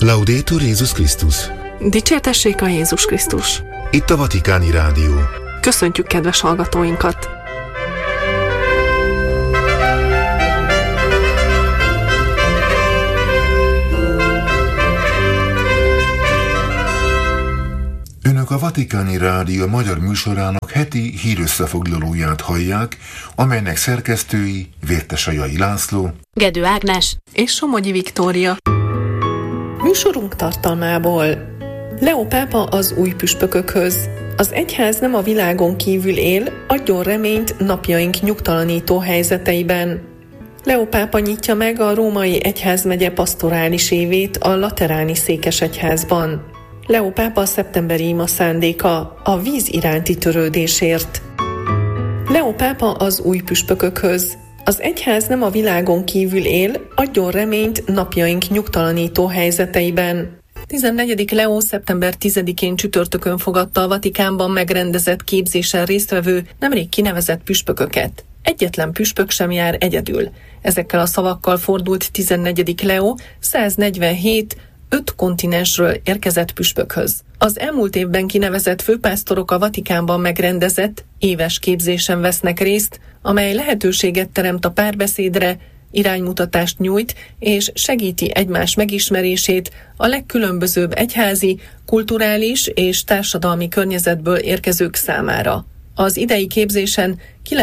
Laudetur Jézus Krisztus! Dicsértessék a Jézus Krisztus! Itt a Vatikáni Rádió. Köszöntjük kedves hallgatóinkat! Önök a Vatikáni Rádió magyar műsorának heti hírösszefoglalóját hallják, amelynek szerkesztői Vértesajai László, Gedő Ágnes és Somogyi Viktória. Műsorunk tartalmából: Leó pápa az új püspökökhöz. Az egyház nem a világon kívül él, adjon reményt napjaink nyugtalanító helyzeteiben. Leó pápa nyitja meg a római egyházmegye pasztorális évét a lateráni székesegyházban. Leó pápa szeptemberi ima szándéka a víz iránti törődésért. Leó pápa az új püspökökhöz. Az egyház nem a világon kívül él, adjon reményt napjaink nyugtalanító helyzeteiben. 14. Leó szeptember 10-én csütörtökön fogadta a Vatikánban megrendezett képzésen résztvevő, nemrég kinevezett püspököket. Egyetlen püspök sem jár egyedül. Ezekkel a szavakkal fordult 14. Leó 147 5 kontinensről érkezett püspökhöz. Az elmúlt évben kinevezett főpásztorok a Vatikánban megrendezett éves képzésen vesznek részt, amely lehetőséget teremt a párbeszédre, iránymutatást nyújt és segíti egymás megismerését a legkülönbözőbb egyházi, kulturális és társadalmi környezetből érkezők számára. Az idei képzésen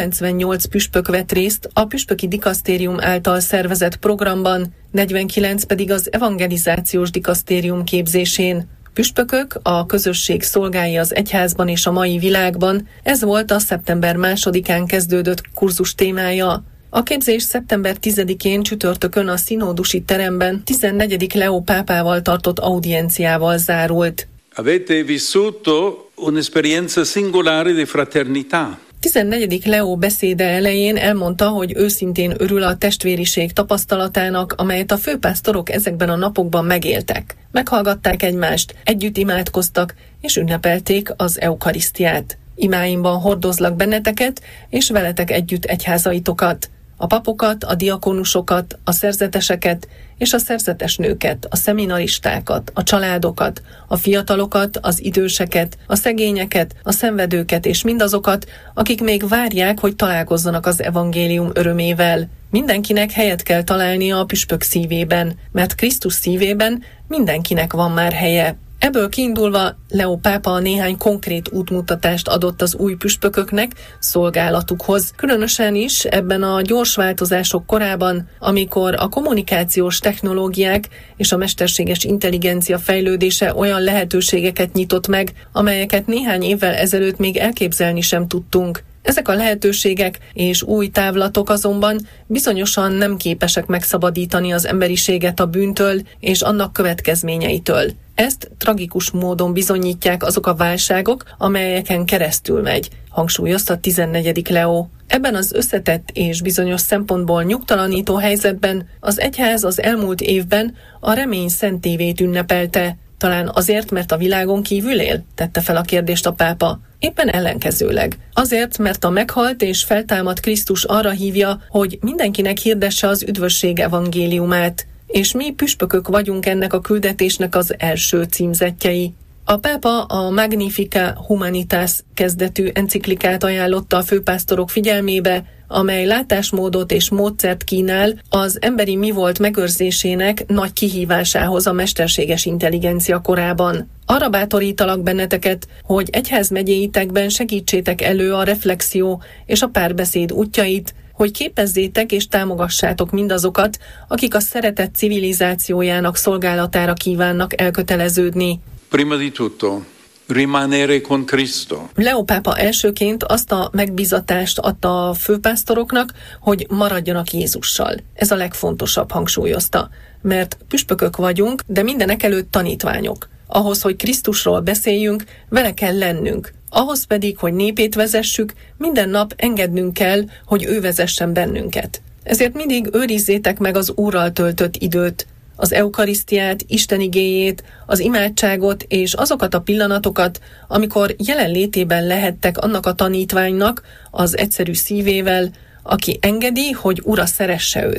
98 püspök vett részt a püspöki dikasztérium által szervezett programban, 49 pedig az evangelizációs dikasztérium képzésén. Püspökök, a közösség szolgái az egyházban és a mai világban, ez volt a szeptember 2-án kezdődött kurzus témája. A képzés szeptember 10-én csütörtökön a színódusi teremben 14. Leó pápával tartott audienciával zárult. Avete vissuto un'esperienza singolare di fraternità. 14. Leó beszéde elején elmondta, hogy őszintén örül a testvériség tapasztalatának, amelyet a főpásztorok ezekben a napokban megéltek. Meghallgatták egymást, együtt imádkoztak és ünnepelték az eukarisztiát. Imáimban hordozlak benneteket, és veletek együtt egyházaitokat, a papokat, a diakonusokat, a szerzeteseket és a szerzetes nőket, a szeminaristákat, a családokat, a fiatalokat, az időseket, a szegényeket, a szenvedőket és mindazokat, akik még várják, hogy találkozzanak az evangélium örömével. Mindenkinek helyet kell találnia a püspök szívében, mert Krisztus szívében mindenkinek van már helye. Ebből kiindulva Leó pápa néhány konkrét útmutatást adott az új püspököknek szolgálatukhoz, különösen is ebben a gyors változások korában, amikor a kommunikációs technológiák és a mesterséges intelligencia fejlődése olyan lehetőségeket nyitott meg, amelyeket néhány évvel ezelőtt még elképzelni sem tudtunk. Ezek a lehetőségek és új távlatok azonban bizonyosan nem képesek megszabadítani az emberiséget a bűntől és annak következményeitől. Ezt tragikus módon bizonyítják azok a válságok, amelyeken keresztül megy, hangsúlyozta 14. Leó. Ebben az összetett és bizonyos szempontból nyugtalanító helyzetben az egyház az elmúlt évben a remény szentévét ünnepelte. Talán azért, mert a világon kívül él? Tette fel a kérdést a pápa. Éppen ellenkezőleg. Azért, mert a meghalt és feltámadt Krisztus arra hívja, hogy mindenkinek hirdesse az üdvösség evangéliumát, és mi püspökök vagyunk ennek a küldetésnek az első címzettjei. A pápa a Magnificat Humanitas kezdetű enciklikát ajánlotta a főpásztorok figyelmébe, amely látásmódot és módszert kínál az emberi mi volt megőrzésének nagy kihívásához a mesterséges intelligencia korában. Arra bátorítalak benneteket, hogy egyházmegyéitekben segítsétek elő a reflexió és a párbeszéd útjait, hogy képezzétek és támogassátok mindazokat, akik a szeretet civilizációjának szolgálatára kívánnak elköteleződni. Prima di tutto, rimanere con Cristo. Leó pápa elsőként azt a megbízatást adta a főpásztoroknak, hogy maradjanak Jézussal. Ez a legfontosabb, hangsúlyozta, mert püspökök vagyunk, de mindenek előtt tanítványok. Ahhoz, hogy Krisztusról beszéljünk, vele kell lennünk. Ahhoz pedig, hogy népét vezessük, minden nap engednünk kell, hogy ő vezessen bennünket. Ezért mindig őrizzétek meg az Úrral töltött időt, az eukarisztiát, Isten igéjét, az imádságot és azokat a pillanatokat, amikor jelenlétében lehettek annak a tanítványnak, az egyszerű szívével, aki engedi, hogy Ura szeresse őt.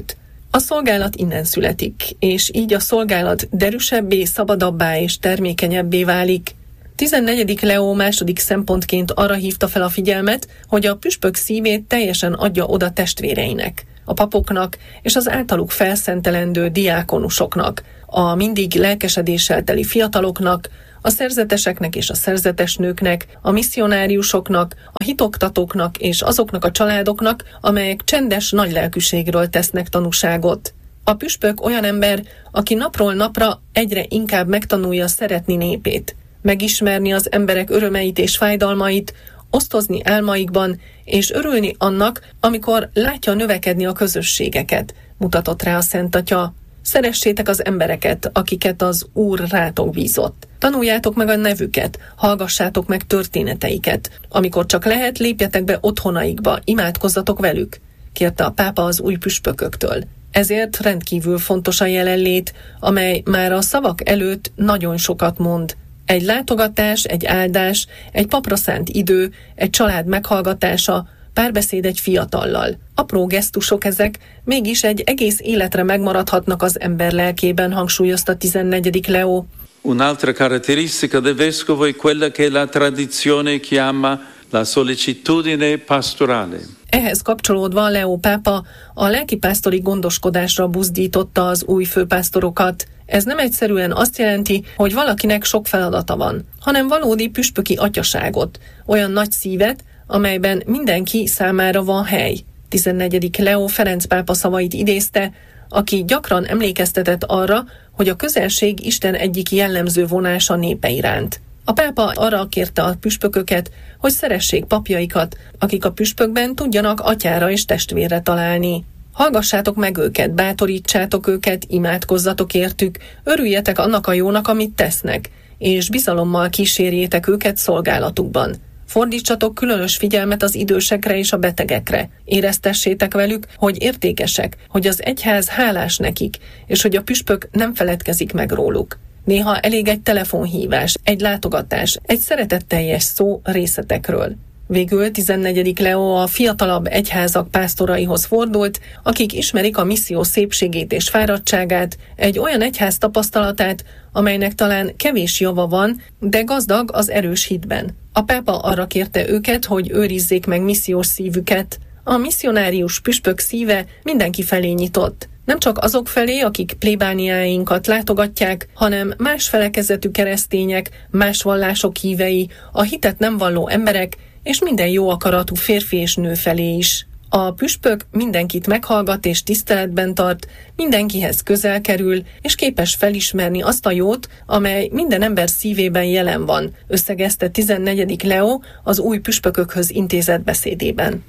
A szolgálat innen születik, és így a szolgálat derűsebbé, szabadabbá és termékenyebbé válik. 14. Leó második szempontként arra hívta fel a figyelmet, hogy a püspök szívét teljesen adja oda testvéreinek, a papoknak és az általuk felszentelendő diákonusoknak, a mindig lelkesedéssel teli fiataloknak, a szerzeteseknek és a szerzetes nőknek, a misszionáriusoknak, a hitoktatóknak és azoknak a családoknak, amelyek csendes nagylelkűségről tesznek tanúságot. A püspök olyan ember, aki napról napra egyre inkább megtanulja szeretni népét, megismerni az emberek örömeit és fájdalmait, osztozni álmaikban, és örülni annak, amikor látja növekedni a közösségeket, mutatott rá a Szent Atya. Szeressétek az embereket, akiket az Úr rátok bízott. Tanuljátok meg a nevüket, hallgassátok meg történeteiket. Amikor csak lehet, lépjetek be otthonaikba, imádkozzatok velük, kérte a pápa az új püspököktől. Ezért rendkívül fontos a jelenlét, amely már a szavak előtt nagyon sokat mond. Egy látogatás, egy áldás, egy papra szánt idő, egy család meghallgatása, párbeszéd egy fiatallal. Apró gesztusok ezek, mégis egy egész életre megmaradhatnak az ember lelkében, hangsúlyozta 14. Leó. Un'altra caratteristica del vescovo è quella che la tradizione chiama la sollecitudine pastorale. Ehhez kapcsolódva Leó pápa a lelkipásztori gondoskodásra buzdította az új főpásztorokat. Ez nem egyszerűen azt jelenti, hogy valakinek sok feladata van, hanem valódi püspöki atyaságot, olyan nagy szívet, amelyben mindenki számára van hely. 14. Leó Ferenc pápa szavait idézte, aki gyakran emlékeztetett arra, hogy a közelség Isten egyik jellemző vonása népe iránt. A pápa arra kérte a püspököket, hogy szeressék papjaikat, akik a püspökben tudjanak atyára és testvérre találni. Hallgassátok meg őket, bátorítsátok őket, imádkozzatok értük, örüljetek annak a jónak, amit tesznek, és bizalommal kísérjétek őket szolgálatukban. Fordítsatok különös figyelmet az idősekre és a betegekre. Éreztessétek velük, hogy értékesek, hogy az egyház hálás nekik, és hogy a püspök nem feledkezik meg róluk. Néha elég egy telefonhívás, egy látogatás, egy szeretetteljes szó részletekről. Végül 14. Leó a fiatalabb egyházak pásztoraihoz fordult, akik ismerik a misszió szépségét és fáradtságát, egy olyan egyház tapasztalatát, amelynek talán kevés java van, de gazdag az erős hitben. A pápa arra kérte őket, hogy őrizzék meg missziós szívüket. A misszionárius püspök szíve mindenki felé nyitott. Nem csak azok felé, akik plébániáinkat látogatják, hanem más felekezetű keresztények, más vallások hívei, a hitet nem valló emberek, és minden jó akaratú férfi és nő felé is. A püspök mindenkit meghallgat és tiszteletben tart, mindenkihez közel kerül, és képes felismerni azt a jót, amely minden ember szívében jelen van, összegezte 14. Leó az új püspökökhöz intézett beszédében.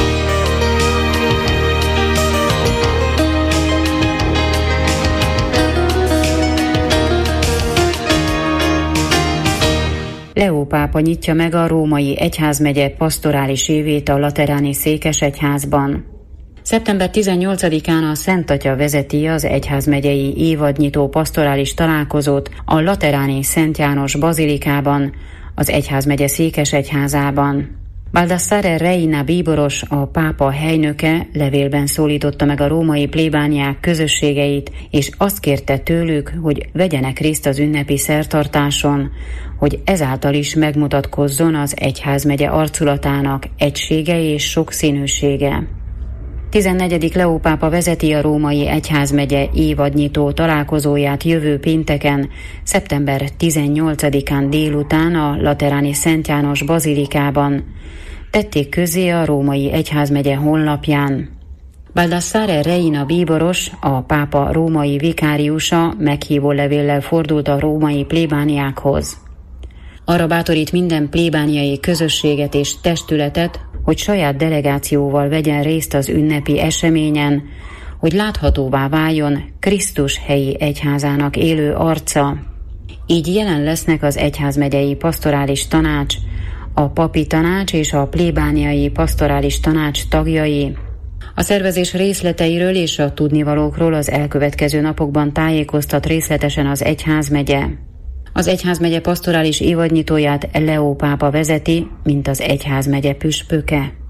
Leó pápa nyitja meg a római egyházmegye pastorális évét a lateráni székesegyházban. Szeptember 18-án a Szent Atya vezeti az egyházmegyei évadnyitó pastorális találkozót a lateráni Szent János bazilikában, az egyházmegye székesegyházában. Baldassare Reina bíboros, a pápa helynöke levélben szólította meg a római plébániák közösségeit, és azt kérte tőlük, hogy vegyenek részt az ünnepi szertartáson, hogy ezáltal is megmutatkozzon az egyházmegye arculatának egysége és sokszínűsége. 14. Leó pápa vezeti a római egyházmegye évadnyitó találkozóját jövő pénteken, szeptember 18-án délután a lateráni Szent János bazilikában. Tették közzé a római egyházmegye honlapján. Baldassare Reina bíboros, a pápa római vikáriusa meghívó levéllel fordult a római plébániákhoz. Arra bátorít minden plébániai közösséget és testületet, hogy saját delegációval vegyen részt az ünnepi eseményen, hogy láthatóvá váljon Krisztus helyi egyházának élő arca. Így jelen lesznek az egyházmegyei pastorális tanács, a papi tanács és a plébániai pastorális tanács tagjai. A szervezés részleteiről és a tudnivalókról az elkövetkező napokban tájékoztat részletesen az egyházmegye. Az egyházmegye pastorális évadnyitóját Leó pápa vezeti, mint az egyházmegye püspöke.